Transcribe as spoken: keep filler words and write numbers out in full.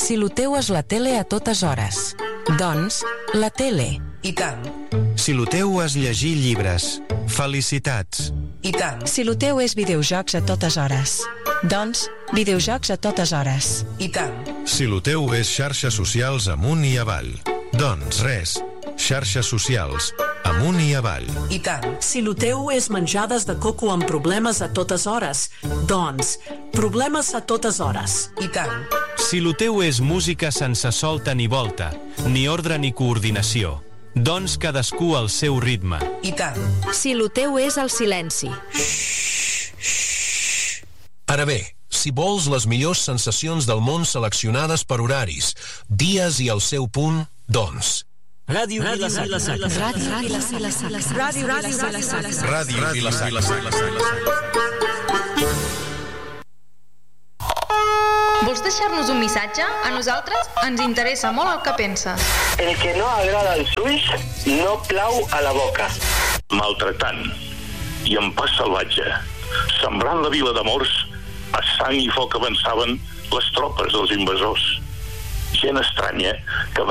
Si lo teu és la tele a totes hores, doncs, la tele. I tant. Si lo teu és llegir llibres, felicitats. I tant. Si lo teu és videojocs a totes hores, doncs, videojocs a totes hores. I tant. Si lo teu és xarxes socials amunt i avall, doncs res, xarxes socials amunt i avall. I tant. Si lo teu és menjades de coco amb problemes a totes hores, doncs, problemes a totes hores. I tant. Si lo teu és música sense solta ni volta, ni ordre ni coordinació, doncs cadascú al seu ritme. I tant. Si lo teu és el silenci. Ara bé, si vols les millors sensacions del món seleccionades per horaris, dies i el seu punt, doncs... Ràdio Vila-Sacra. Ràdio Vila-Sacra. Ràdio Vila-Sacra. Ràdio Vila-Sacra. Vols deixar-nos un missatge? A nosaltres ens interessa molt el que penses. El que no agrada als ulls no plau a la boca. Maltratant i en pas salvatge, sembrant la vila d'amors, a sang i foc avançaven les tropes dels invasors. Gent estranya que